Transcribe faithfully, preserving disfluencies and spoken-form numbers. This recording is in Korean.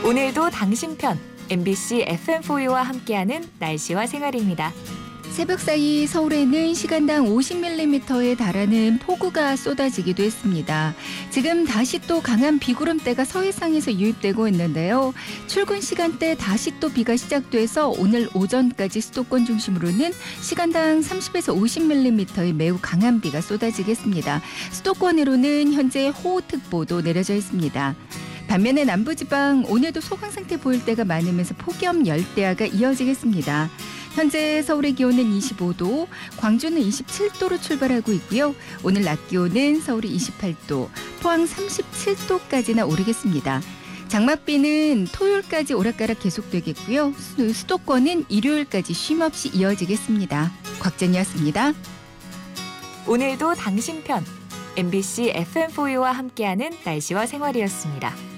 오늘도 당신 편 엠비씨 에프엠포유와 함께하는 날씨와 생활입니다. 새벽 사이 서울에는 시간당 오십 밀리미터에 달하는 폭우가 쏟아지기도 했습니다. 지금 다시 또 강한 비구름대가 서해상에서 유입되고 있는데요. 출근 시간대 다시 또 비가 시작돼서 오늘 오전까지 수도권 중심으로는 시간당 삼십에서 오십 밀리미터의 매우 강한 비가 쏟아지겠습니다. 수도권으로는 현재 호우특보도 내려져 있습니다. 반면에 남부지방 오늘도 소강 상태 보일 때가 많으면서 폭염 열대야가 이어지겠습니다. 현재 서울의 기온은 이십오 도, 광주는 이십칠 도로 출발하고 있고요. 오늘 낮 기온은 서울이 이십팔 도, 포항 삼십칠 도까지나 오르겠습니다. 장맛비는 토요일까지 오락가락 계속되겠고요. 수도권은 일요일까지 쉼없이 이어지겠습니다. 곽진이었습니다. 오늘도 당신 편 엠비씨 에프엠포유와 함께하는 날씨와 생활이었습니다.